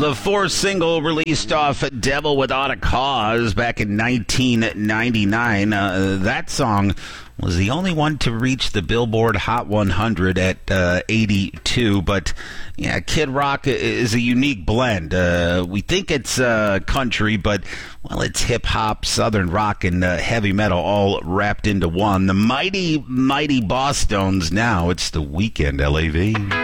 The fourth single released off Devil Without a Cause back in 1999. That song was the only one to reach the Billboard Hot 100 at 82. But yeah, Kid Rock is a unique blend. We think it's country, but well, it's hip hop, southern rock, and heavy metal all wrapped into one. The mighty Boss Stones now. It's The Weeknd, LAV.